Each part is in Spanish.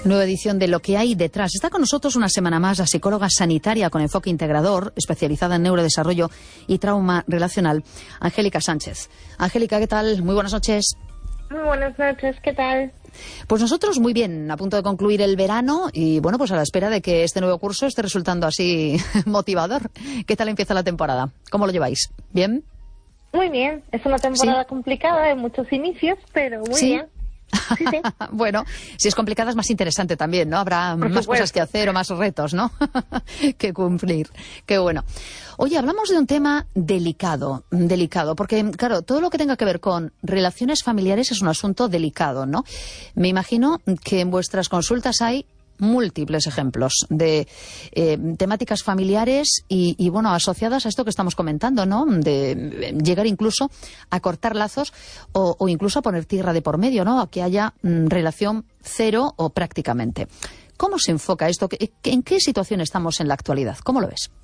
Nueva edición de Lo que hay detrás. Está con nosotros una semana más la psicóloga sanitaria con enfoque integrador, especializada en neurodesarrollo y trauma relacional, Angélica Sánchez. Angélica, ¿qué tal? Muy buenas noches. Muy buenas noches, ¿qué tal? Pues nosotros muy bien, a punto de concluir el verano y bueno, pues a la espera de que este nuevo curso esté resultando así motivador. ¿Qué tal empieza la temporada? ¿Cómo lo lleváis? ¿Bien? Muy bien, es una temporada complicada de muchos inicios, pero muy bien. Sí, sí. Bueno, si es complicada es más interesante también, ¿no? Habrá más cosas que hacer o más retos, ¿no? que cumplir. Qué bueno. Oye, hablamos de un tema delicado, porque, claro, todo lo que tenga que ver con relaciones familiares es un asunto delicado, ¿no? Me imagino que en vuestras consultas hay múltiples ejemplos de temáticas familiares y bueno, asociadas a esto que estamos comentando, ¿no? De llegar incluso a cortar lazos o incluso a poner tierra de por medio, ¿no? A que haya relación cero o prácticamente. ¿Cómo se enfoca esto? ¿En qué situación estamos en la actualidad? ¿Cómo lo ves?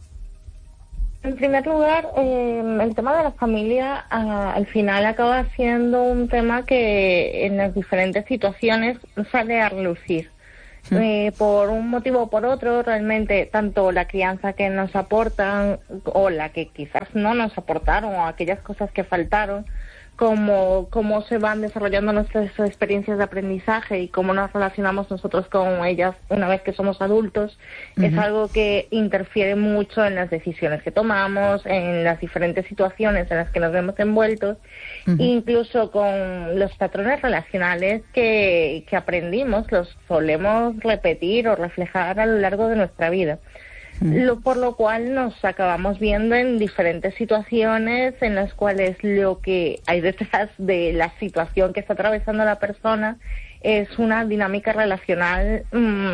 En primer lugar, el tema de la familia al final acaba siendo un tema que en las diferentes situaciones sale a relucir. Por un motivo o por otro, realmente tanto la crianza que nos aportan o la que quizás no nos aportaron o aquellas cosas que faltaron, como cómo se van desarrollando nuestras experiencias de aprendizaje y cómo nos relacionamos nosotros con ellas una vez que somos adultos, es algo que interfiere mucho en las decisiones que tomamos, en las diferentes situaciones en las que nos vemos envueltos, incluso con los patrones relacionales que aprendimos, los solemos repetir o reflejar a lo largo de nuestra vida. Por lo cual nos acabamos viendo en diferentes situaciones en las cuales lo que hay detrás de la situación que está atravesando la persona es una dinámica relacional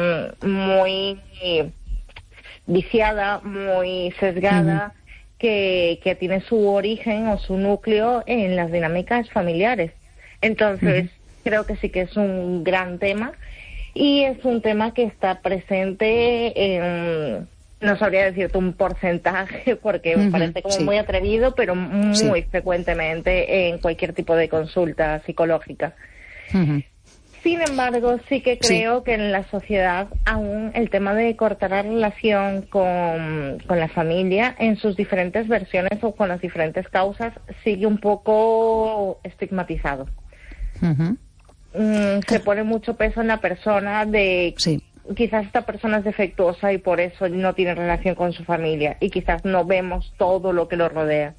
muy viciada, muy sesgada, que tiene su origen o su núcleo en las dinámicas familiares. Entonces, creo que sí que es un gran tema y es un tema que está presente en... No sabría decirte un porcentaje porque me parece como muy atrevido, pero muy frecuentemente en cualquier tipo de consulta psicológica. Sin embargo, sí que creo que en la sociedad aún el tema de cortar la relación con la familia en sus diferentes versiones o con las diferentes causas sigue un poco estigmatizado. Se pone mucho peso en la persona de... Quizás esta persona es defectuosa y por eso no tiene relación con su familia y quizás no vemos todo lo que lo rodea.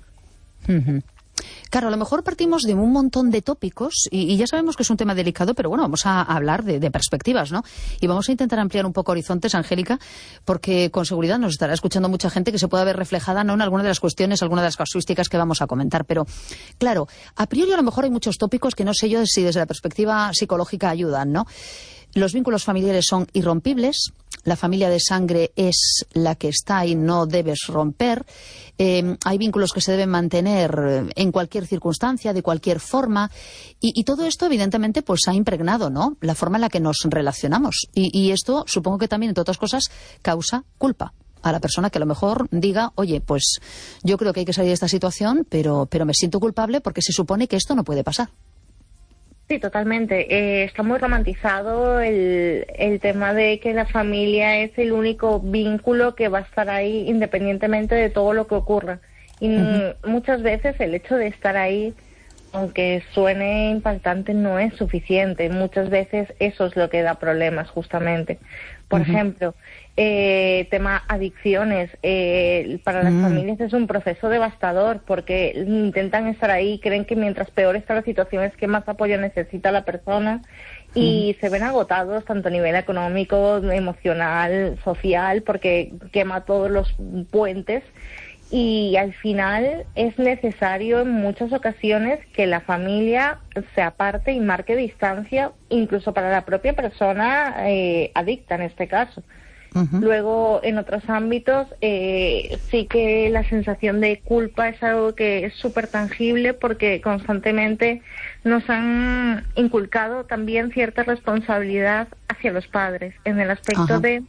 Claro, a lo mejor partimos de un montón de tópicos y ya sabemos que es un tema delicado, pero bueno, vamos a hablar de perspectivas, ¿no? Y vamos a intentar ampliar un poco horizontes, Angélica, porque con seguridad nos estará escuchando mucha gente que se pueda ver reflejada, ¿no?, en alguna de las cuestiones, alguna de las casuísticas que vamos a comentar. Pero, claro, a priori a lo mejor hay muchos tópicos que no sé yo si desde la perspectiva psicológica ayudan, ¿no? Los vínculos familiares son irrompibles, la familia de sangre es la que está y no debes romper, hay vínculos que se deben mantener en cualquier circunstancia, de cualquier forma, y todo esto evidentemente pues ha impregnado, ¿no?, la forma en la que nos relacionamos, y esto supongo que también, entre otras cosas, causa culpa a la persona que a lo mejor diga, oye, pues yo creo que hay que salir de esta situación, pero me siento culpable porque se supone que esto no puede pasar. Sí, totalmente. Está muy romantizado el tema de que la familia es el único vínculo que va a estar ahí independientemente de todo lo que ocurra. Y muchas veces el hecho de estar ahí, aunque suene impactante, no es suficiente. Muchas veces eso es lo que da problemas, justamente. Por ejemplo, tema adicciones. Para las familias es un proceso devastador porque intentan estar ahí, creen que mientras peor está la situación es que más apoyo necesita la persona y se ven agotados tanto a nivel económico, emocional, social, porque quema todos los puentes. Y al final es necesario en muchas ocasiones que la familia se aparte y marque distancia, incluso para la propia persona adicta en este caso. Luego, en otros ámbitos, sí que la sensación de culpa es algo que es súper tangible porque constantemente nos han inculcado también cierta responsabilidad hacia los padres en el aspecto de...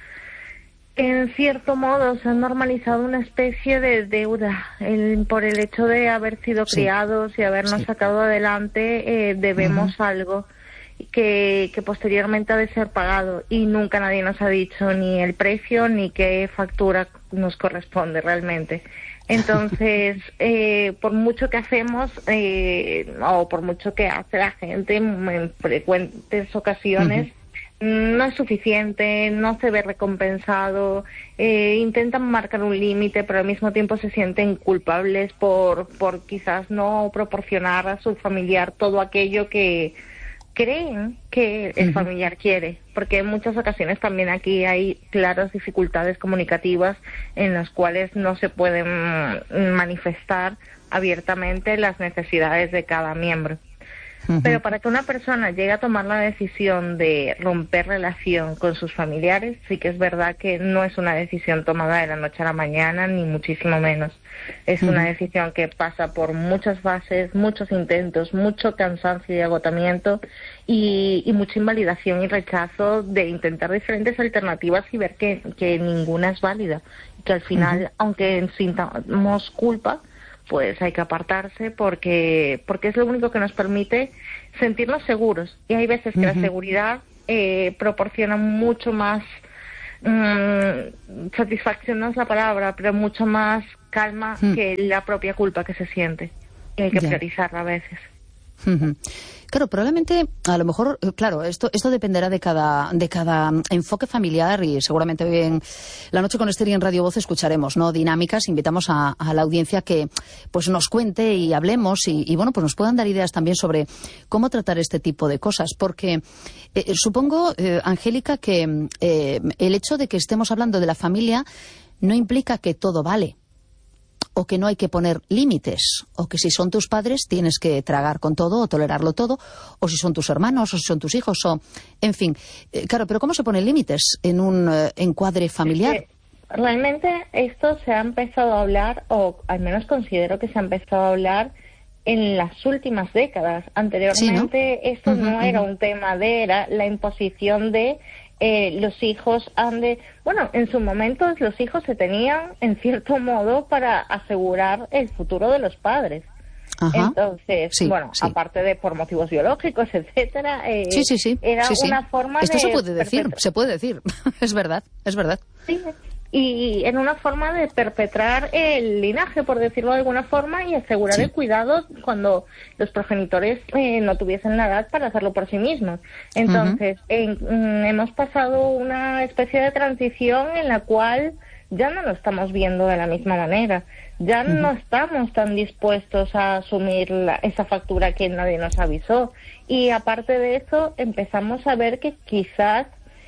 En cierto modo se ha normalizado una especie de deuda por el hecho de haber sido criados y habernos sacado adelante, debemos algo. que posteriormente ha de ser pagado, y nunca nadie nos ha dicho ni el precio ni qué factura nos corresponde realmente. Entonces, por mucho que hacemos, o por mucho que hace la gente en frecuentes ocasiones, no es suficiente, no se ve recompensado, intentan marcar un límite, pero al mismo tiempo se sienten culpables por quizás no proporcionar a su familiar todo aquello que creen que el familiar quiere, porque en muchas ocasiones también aquí hay claras dificultades comunicativas en las cuales no se pueden manifestar abiertamente las necesidades de cada miembro. Pero para que una persona llegue a tomar la decisión de romper relación con sus familiares, sí que es verdad que no es una decisión tomada de la noche a la mañana, ni muchísimo menos. Es una decisión que pasa por muchas fases, muchos intentos, mucho cansancio y agotamiento, y mucha invalidación y rechazo de intentar diferentes alternativas y ver que ninguna es válida. Que al final, aunque sintamos culpa, pues hay que apartarse porque es lo único que nos permite sentirnos seguros. Y hay veces que la seguridad proporciona mucho más, satisfacción no es la palabra, pero mucho más calma que la propia culpa que se siente. Y hay que priorizarla a veces. Claro, probablemente, a lo mejor, claro, esto dependerá de cada enfoque familiar, y seguramente hoy en La Noche con Esther y en Radio Voz escucharemos, ¿no?, dinámicas. Invitamos a la audiencia que pues nos cuente y hablemos y bueno, pues nos puedan dar ideas también sobre cómo tratar este tipo de cosas, porque supongo, Angélica, que el hecho de que estemos hablando de la familia no implica que todo vale, o que no hay que poner límites, o que si son tus padres tienes que tragar con todo o tolerarlo todo, o si son tus hermanos, o si son tus hijos, o en fin. Claro, pero ¿cómo se ponen límites en un encuadre familiar? Realmente esto se ha empezado a hablar, o al menos considero que se ha empezado a hablar en las últimas décadas. Anteriormente, ¿sí, no? Esto no era un tema era la imposición de los hijos han de... Bueno, en su momento los hijos se tenían, en cierto modo, para asegurar el futuro de los padres. Entonces, aparte de por motivos biológicos, etcétera, era una forma Esto de... Esto se puede decir, es verdad. Sí, y en una forma de perpetrar el linaje, por decirlo de alguna forma, y asegurar el cuidado cuando los progenitores no tuviesen la edad para hacerlo por sí mismos. Entonces, hemos pasado una especie de transición en la cual ya no lo estamos viendo de la misma manera. Ya no estamos tan dispuestos a asumir esa factura que nadie nos avisó. Y aparte de eso, empezamos a ver que quizás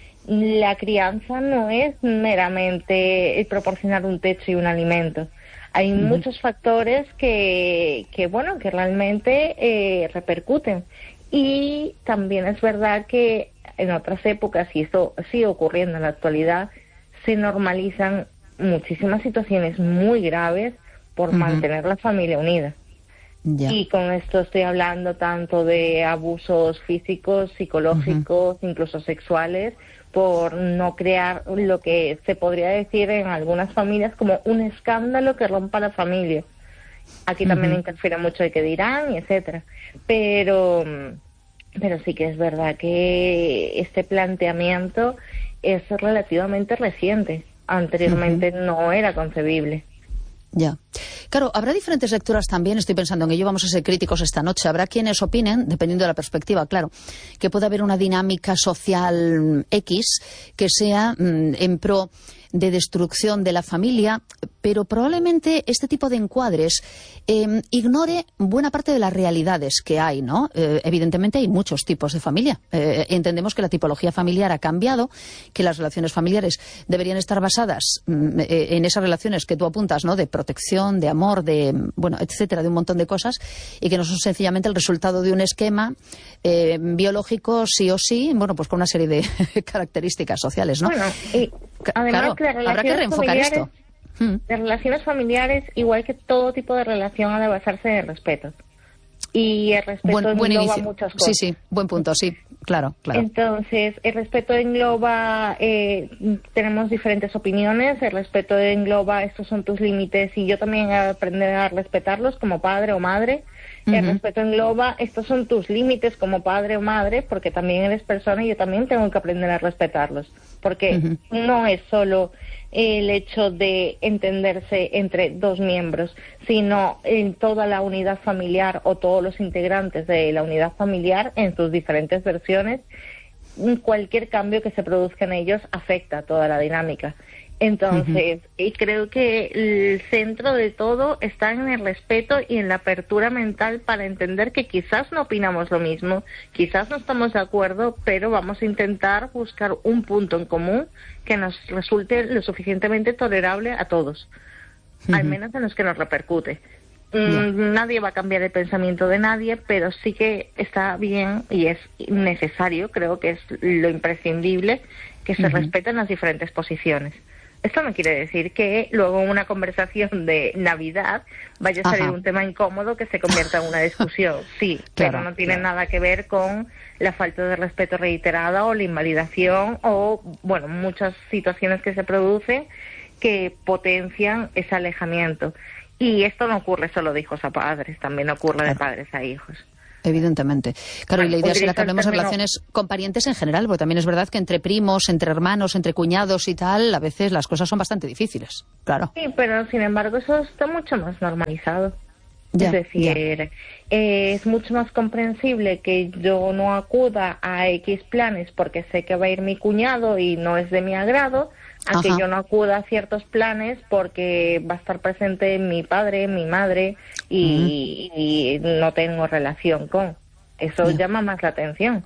la crianza no es meramente el proporcionar un techo y un alimento. Hay muchos factores que realmente repercuten. Y también es verdad que en otras épocas, y esto sigue ocurriendo en la actualidad, se normalizan muchísimas situaciones muy graves por mantener la familia unida. Y con esto estoy hablando tanto de abusos físicos, psicológicos, incluso sexuales, por no crear lo que se podría decir en algunas familias como un escándalo que rompa la familia. Aquí también interfiere mucho el que dirán, y etcétera. Pero sí que es verdad que este planteamiento es relativamente reciente. Anteriormente no era concebible. Ya. Claro, habrá diferentes lecturas también, estoy pensando en ello, vamos a ser críticos esta noche. Habrá quienes opinen, dependiendo de la perspectiva, claro, que puede haber una dinámica social X que sea en pro de destrucción de la familia, pero probablemente este tipo de encuadres ignore buena parte de las realidades que hay, ¿no? Evidentemente hay muchos tipos de familia. Entendemos que la tipología familiar ha cambiado, que las relaciones familiares deberían estar basadas en esas relaciones que tú apuntas, ¿no?, de protección, de amor, de, bueno, etcétera, de un montón de cosas, y que no son sencillamente el resultado de un esquema biológico sí o sí, bueno, pues con una serie de características sociales, ¿no? Bueno, y además, claro, habrá que reenfocar esto. Las relaciones familiares, igual que todo tipo de relación, ha de basarse en el respeto. Y el respeto engloba muchas cosas. Sí, buen punto, sí, claro. Entonces, el respeto engloba, tenemos diferentes opiniones, el respeto engloba, estos son tus límites y yo también he de aprender a respetarlos como padre o madre. El respeto engloba, estos son tus límites como padre o madre, porque también eres persona y yo también tengo que aprender a respetarlos. Porque no es solo el hecho de entenderse entre dos miembros, sino en toda la unidad familiar o todos los integrantes de la unidad familiar en sus diferentes versiones. Cualquier cambio que se produzca en ellos afecta a toda la dinámica. Entonces, y creo que el centro de todo está en el respeto y en la apertura mental para entender que quizás no opinamos lo mismo, quizás no estamos de acuerdo, pero vamos a intentar buscar un punto en común que nos resulte lo suficientemente tolerable a todos, al menos en los que nos repercute. Nadie va a cambiar el pensamiento de nadie, pero sí que está bien y es necesario, creo que es lo imprescindible, que se respeten las diferentes posiciones. Esto no quiere decir que luego en una conversación de Navidad vaya a salir un tema incómodo que se convierta en una discusión. Sí, claro, pero no tiene nada que ver con la falta de respeto reiterada o la invalidación o, bueno, muchas situaciones que se producen que potencian ese alejamiento. Y esto no ocurre solo de hijos a padres, también ocurre de padres a hijos. Evidentemente. Claro, y la idea será que hablemos de relaciones con parientes en general, porque también es verdad que entre primos, entre hermanos, entre cuñados y tal, a veces las cosas son bastante difíciles, claro. Sí, pero sin embargo eso está mucho más normalizado. Es decir, es mucho más comprensible que yo no acuda a X planes porque sé que va a ir mi cuñado y no es de mi agrado, a que yo no acuda a ciertos planes porque va a estar presente mi padre, mi madre y no tengo relación con. Eso llama más la atención.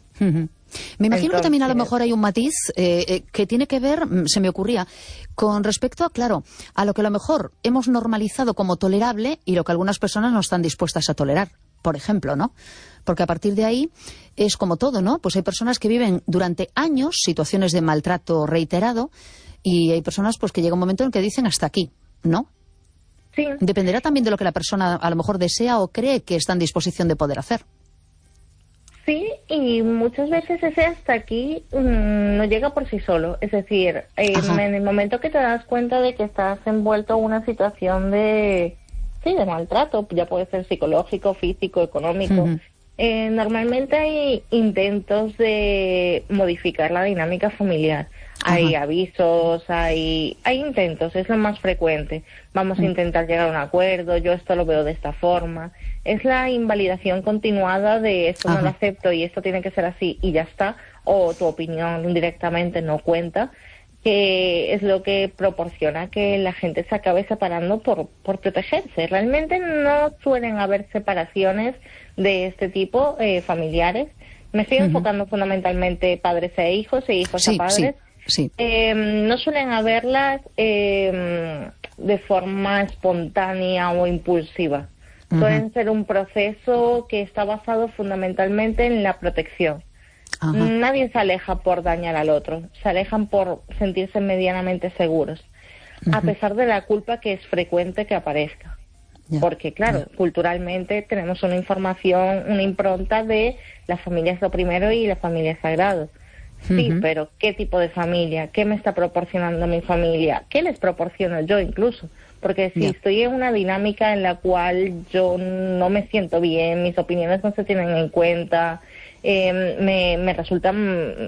Me imagino que también a lo mejor hay un matiz que tiene que ver, se me ocurría, con respecto a, claro, a lo que a lo mejor hemos normalizado como tolerable y lo que algunas personas no están dispuestas a tolerar, por ejemplo, ¿no? Porque a partir de ahí es como todo, ¿no? Pues hay personas que viven durante años situaciones de maltrato reiterado y hay personas pues que llega un momento en que dicen hasta aquí, ¿no? Sí. Dependerá también de lo que la persona a lo mejor desea o cree que está en disposición de poder hacer. Sí, y muchas veces ese hasta aquí no llega por sí solo. Es decir, en el momento que te das cuenta de que estás envuelto en una situación de maltrato, ya puede ser psicológico, físico, económico, normalmente hay intentos de modificar la dinámica familiar. Hay avisos, hay intentos, es lo más frecuente. Vamos a intentar llegar a un acuerdo, yo esto lo veo de esta forma. Es la invalidación continuada de esto no lo acepto y esto tiene que ser así y ya está, o tu opinión directamente no cuenta, que es lo que proporciona que la gente se acabe separando por protegerse. Realmente no suelen haber separaciones de este tipo familiares. Me estoy enfocando fundamentalmente padres e hijos a padres. Sí. No suelen haberlas de forma espontánea o impulsiva. Suelen ser un proceso que está basado fundamentalmente en la protección. Nadie se aleja por dañar al otro, se alejan por sentirse medianamente seguros, a pesar de la culpa que es frecuente que aparezca. Porque, claro, culturalmente tenemos una información, una impronta de la familia es lo primero y la familia es sagrado. Sí, pero ¿qué tipo de familia? ¿Qué me está proporcionando mi familia? ¿Qué les proporciono yo incluso? Porque si estoy en una dinámica en la cual yo no me siento bien, mis opiniones no se tienen en cuenta, me resultan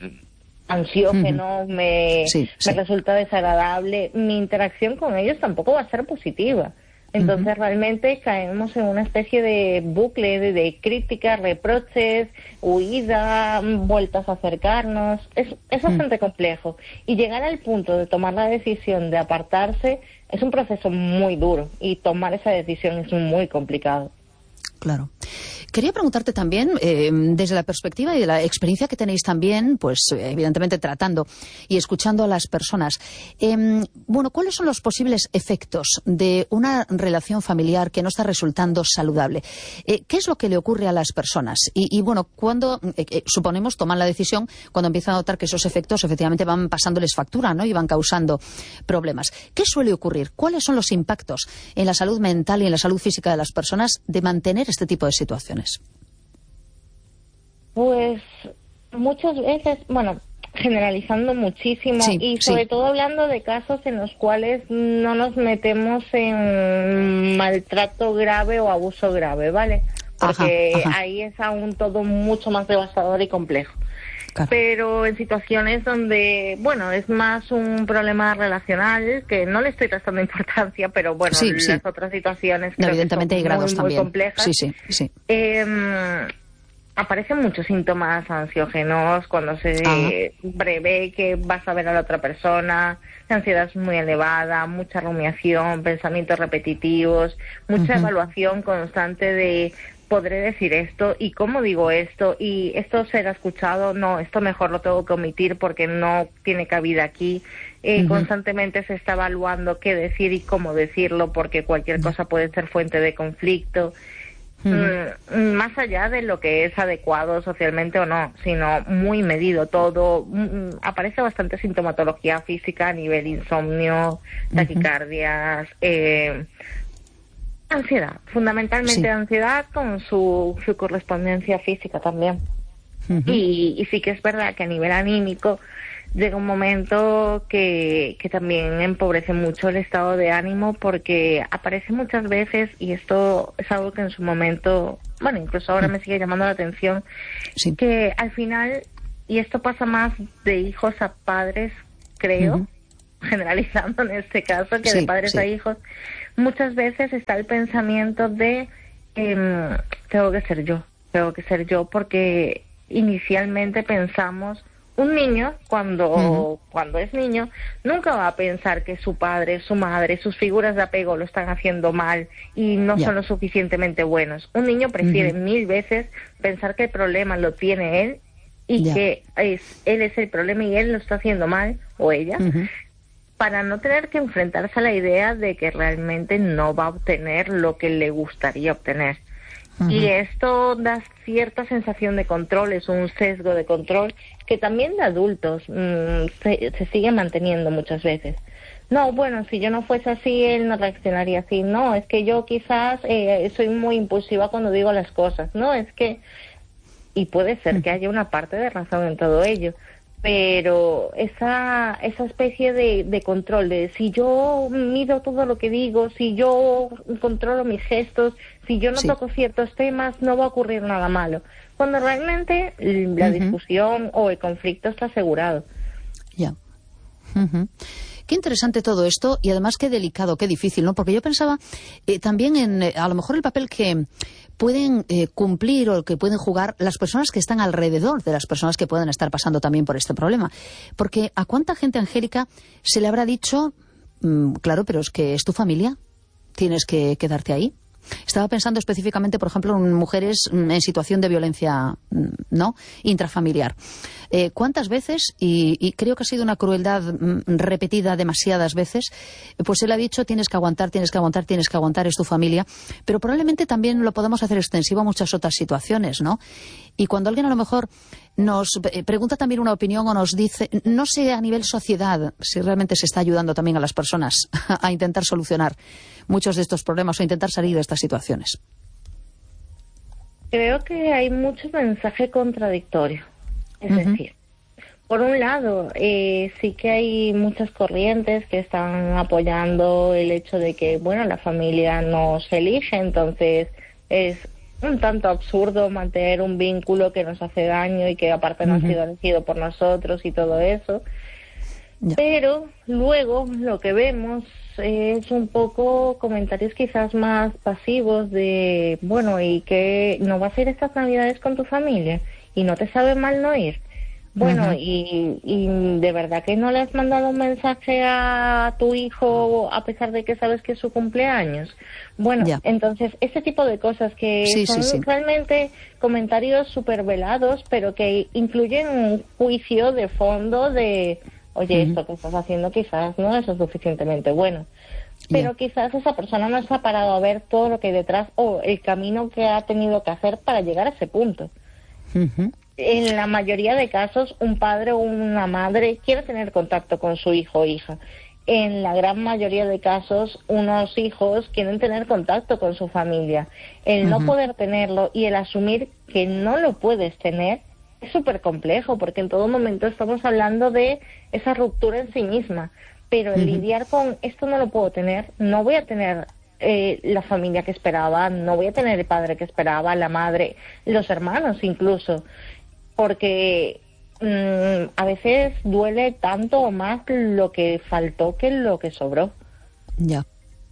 ansiógenos, me resulta desagradable, mi interacción con ellos tampoco va a ser positiva. Entonces realmente caemos en una especie de bucle de críticas, reproches, huida, vueltas a acercarnos. Es bastante complejo. Y llegar al punto de tomar la decisión de apartarse es un proceso muy duro y tomar esa decisión es muy complicado. Claro. Quería preguntarte también, desde la perspectiva y de la experiencia que tenéis también, pues evidentemente tratando y escuchando a las personas, ¿cuáles son los posibles efectos de una relación familiar que no está resultando saludable? ¿Qué es lo que le ocurre a las personas? Y cuando, suponemos, toman la decisión, cuando empiezan a notar que esos efectos efectivamente van pasándoles factura, ¿no? Y van causando problemas. ¿Qué suele ocurrir? ¿Cuáles son los impactos en la salud mental y en la salud física de las personas de mantener este tipo de situaciones? Pues muchas veces, generalizando muchísimo y sobre todo hablando de casos en los cuales no nos metemos en maltrato grave o abuso grave, ¿vale? Porque ahí es aún todo mucho más devastador y complejo. Claro. Pero en situaciones donde, bueno, es más un problema relacional, que no le estoy restando importancia, pero bueno, las otras situaciones creo evidentemente que son hay grados muy, también. muy complejas. Sí. Aparecen muchos síntomas ansiógenos cuando se prevé que vas a ver a la otra persona, la ansiedad es muy elevada, mucha rumiación, pensamientos repetitivos, mucha evaluación constante de podré decir esto y cómo digo esto y esto será escuchado, no, esto mejor lo tengo que omitir porque no tiene cabida aquí. Constantemente se está evaluando qué decir y cómo decirlo porque cualquier cosa puede ser fuente de conflicto. Más allá de lo que es adecuado socialmente o no, sino muy medido todo. Aparece bastante sintomatología física a nivel insomnio, taquicardias, ansiedad, fundamentalmente ansiedad con su correspondencia física también. Y sí que es verdad que a nivel anímico llega un momento que también empobrece mucho el estado de ánimo porque aparece muchas veces, y esto es algo que en su momento, bueno, incluso ahora me sigue llamando la atención, que al final, y esto pasa más de hijos a padres, creo, generalizando en este caso, que de padres a hijos, muchas veces está el pensamiento de tengo que ser yo porque inicialmente pensamos. Un niño, cuando es niño, nunca va a pensar que su padre, su madre, sus figuras de apego lo están haciendo mal y no son lo suficientemente buenos. Un niño prefiere 1000 veces pensar que el problema lo tiene él y que él es el problema y él lo está haciendo mal, o ella, para no tener que enfrentarse a la idea de que realmente no va a obtener lo que le gustaría obtener. Y esto da cierta sensación de control, es un sesgo de control que también de adultos se sigue manteniendo muchas veces. No, bueno, si yo no fuese así, él no reaccionaría así. No, es que yo quizás soy muy impulsiva cuando digo las cosas. No, es que... Y puede ser que haya una parte de razón en todo ello. Pero esa especie de control, de si yo mido todo lo que digo, si yo controlo mis gestos, si yo no toco ciertos temas, no va a ocurrir nada malo. Cuando realmente la discusión o el conflicto está asegurado. Qué interesante todo esto y además qué delicado, qué difícil, ¿no? Porque yo pensaba también en a lo mejor el papel que pueden cumplir o que pueden jugar las personas que están alrededor de las personas que pueden estar pasando también por este problema. Porque ¿a cuánta gente, Angélica, se le habrá dicho, claro, pero es que es tu familia, tienes que quedarte ahí? Estaba pensando específicamente, por ejemplo, en mujeres en situación de violencia intrafamiliar. ¿Cuántas veces, y creo que ha sido una crueldad repetida demasiadas veces, pues él ha dicho tienes que aguantar, es tu familia, pero probablemente también lo podamos hacer extensivo a muchas otras situaciones, ¿no? Y cuando alguien a lo mejor nos pregunta también una opinión o nos dice, no sé a nivel sociedad si realmente se está ayudando también a las personas a intentar solucionar muchos de estos problemas o intentar salir de estas situaciones. Creo que hay mucho mensaje contradictorio. Es decir, por un lado, sí que hay muchas corrientes que están apoyando el hecho de que, bueno, la familia no se elige, entonces es un tanto absurdo mantener un vínculo que nos hace daño y que aparte no ha sido elegido por nosotros y todo eso. Pero luego lo que vemos es un poco comentarios quizás más pasivos de, bueno, ¿y qué? ¿No vas a ir estas Navidades con tu familia? ¿Y no te sabe mal no ir? Bueno, y de verdad que no le has mandado un mensaje a tu hijo a pesar de que sabes que es su cumpleaños. Bueno, entonces ese tipo de cosas que son realmente comentarios súper velados, pero que incluyen un juicio de fondo de, oye, esto que estás haciendo quizás no es lo suficientemente bueno. Pero quizás esa persona no se ha parado a ver todo lo que hay detrás o el camino que ha tenido que hacer para llegar a ese punto. En la mayoría de casos, un padre o una madre quiere tener contacto con su hijo o hija. En la gran mayoría de casos, unos hijos quieren tener contacto con su familia. El no poder tenerlo y el asumir que no lo puedes tener es súper complejo, porque en todo momento estamos hablando de esa ruptura en sí misma, pero el lidiar con esto no lo puedo tener, no voy a tener la familia que esperaba, no voy a tener el padre que esperaba, la madre, los hermanos incluso, porque a veces duele tanto o más lo que faltó que lo que sobró. Ya.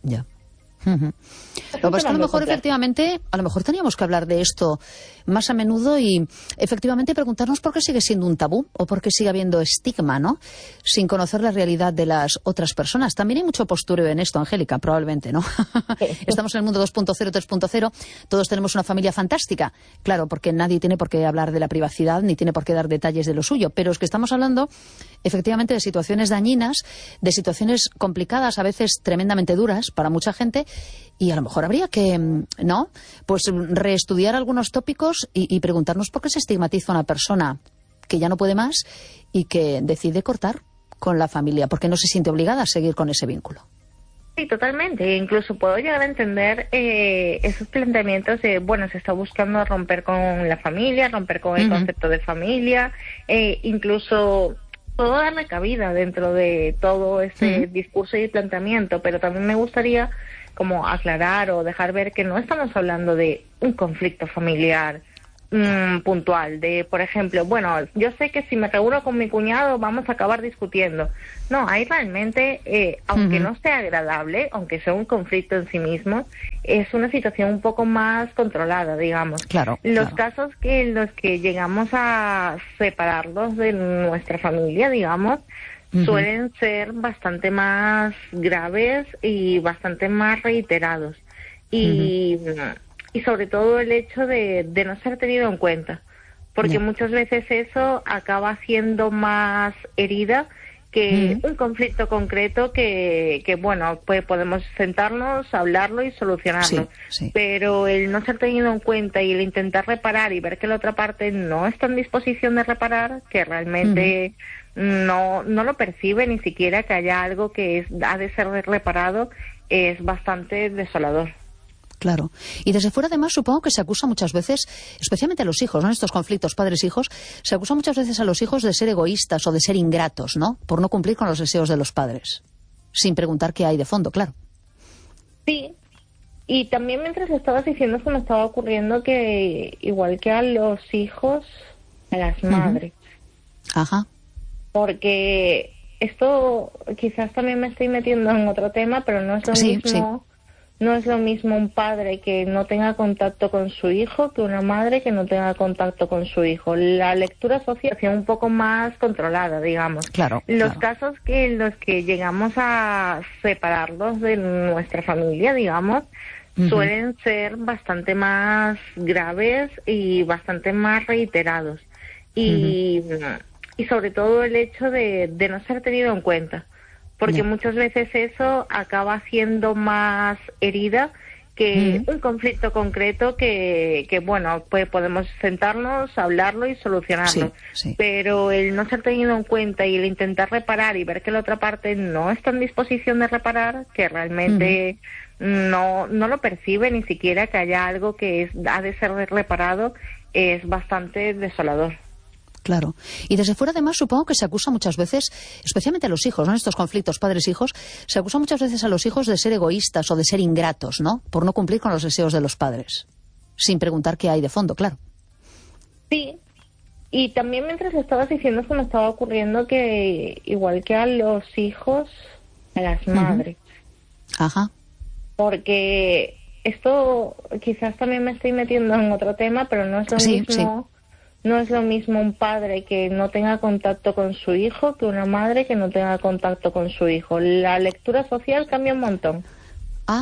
Lo que pasa es que a lo mejor efectivamente, a lo mejor teníamos que hablar de esto más a menudo y efectivamente preguntarnos por qué sigue siendo un tabú o por qué sigue habiendo estigma, ¿no? Sin conocer la realidad de las otras personas. También hay mucho postureo en esto, Angélica, probablemente, ¿no? Estamos en el mundo 2.0, 3.0, todos tenemos una familia fantástica, claro, porque nadie tiene por qué hablar de la privacidad ni tiene por qué dar detalles de lo suyo, pero es que estamos hablando efectivamente de situaciones dañinas, de situaciones complicadas, a veces tremendamente duras para mucha gente. Y a lo mejor habría que, ¿no?, pues reestudiar algunos tópicos y preguntarnos por qué se estigmatiza a una persona que ya no puede más y que decide cortar con la familia, porque no se siente obligada a seguir con ese vínculo. Sí, totalmente. Incluso puedo llegar a entender esos planteamientos de, bueno, se está buscando romper con la familia, romper con el concepto de familia, incluso puedo darle cabida dentro de todo ese discurso y planteamiento, pero también me gustaría como aclarar o dejar ver que no estamos hablando de un conflicto familiar puntual, de, por ejemplo, bueno, yo sé que si me reúno con mi cuñado vamos a acabar discutiendo. No, hay realmente, aunque no sea agradable, aunque sea un conflicto en sí mismo, es una situación un poco más controlada, digamos. Claro. Los casos en los que llegamos a separarlos de nuestra familia, digamos, suelen ser bastante más graves y bastante más reiterados. Y sobre todo el hecho de no ser tenido en cuenta, porque muchas veces eso acaba siendo más herida que un conflicto concreto que bueno, pues podemos sentarnos, hablarlo y solucionarlo. Pero el no ser tenido en cuenta y el intentar reparar y ver que la otra parte no está en disposición de reparar, que realmente no lo percibe ni siquiera que haya algo que ha de ser reparado, es bastante desolador. Claro. Y desde fuera, además, supongo que se acusa muchas veces, especialmente a los hijos, ¿no?, en estos conflictos padres-hijos, se acusa muchas veces a los hijos de ser egoístas o de ser ingratos, ¿no?, por no cumplir con los deseos de los padres, sin preguntar qué hay de fondo, claro. Sí. Y también mientras lo estabas diciendo se me estaba ocurriendo que, igual que a los hijos, a las madres. Ajá. Porque esto quizás también me estoy metiendo en otro tema, pero no es lo mismo. No es lo mismo un padre que no tenga contacto con su hijo que una madre que no tenga contacto con su hijo. La lectura social es un poco más controlada, digamos. Claro. Los casos en los que llegamos a separarlos de nuestra familia, digamos, suelen ser bastante más graves y bastante más reiterados. Y sobre todo el hecho de no ser tenido en cuenta, porque muchas veces eso acaba siendo más herida que un conflicto concreto que bueno, pues podemos sentarnos, hablarlo y solucionarlo. Pero el no ser tenido en cuenta y el intentar reparar y ver que la otra parte no está en disposición de reparar, que realmente no lo percibe ni siquiera que haya algo que ha de ser reparado, es bastante desolador. Claro. Y desde fuera, además, supongo que se acusa muchas veces, especialmente a los hijos, ¿no?, en estos conflictos padres-hijos, se acusa muchas veces a los hijos de ser egoístas o de ser ingratos, ¿no?, por no cumplir con los deseos de los padres, sin preguntar qué hay de fondo, claro. Sí. Y también mientras lo estabas diciendo se me estaba ocurriendo que, igual que a los hijos, a las madres. Ajá. Porque esto quizás también me estoy metiendo en otro tema, pero no es lo mismo. No es lo mismo un padre que no tenga contacto con su hijo que una madre que no tenga contacto con su hijo. La lectura social cambia un montón.